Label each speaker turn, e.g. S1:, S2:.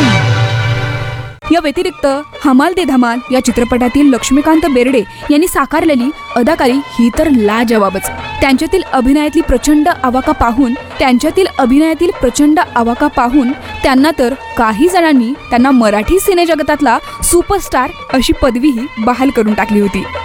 S1: या व्यतिरिक्त हमाल दे धमाल या चित्रपटातील लक्ष्मीकांत बेर्डे यांनी साकारलेली अदाकारी ही तर लाजवाबच. त्यांच्यातील अभिनयातील प्रचंड आवाका पाहून त्यांना तर काही जणांनी त्यांना मराठी सिनेजगतातला सुपरस्टार अशी पदवीही बहाल करून टाकली होती.